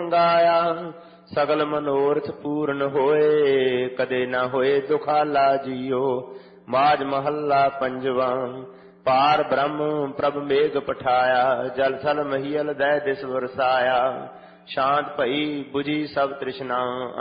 ਮੰਗਾਇਆ। ਸਗਲ ਮਨੋਰਥ ਪੂਰਨ ਹੋਏ, ਕਦੇ ਨਾ ਹੋਏ ਦੁਖਾਲਾ ਜੀਓ। ਮਾਝ ਮਹੱਲਾ ਪੰਜਵਾਂ। ਪਾਰ ਬ੍ਰਹਮ ਪ੍ਰਭ ਮੇਘ ਪਠਾਇਆ, ਜਲ ਥਲ ਮਹੀਲ ਦੈ ਦਿਸ ਵਰਸਾਇਆ। ਸ਼ਾਂਤ ਭਈ ਬੁਝੀ ਸਭ ਤ੍ਰਿਸ਼ਨਾ,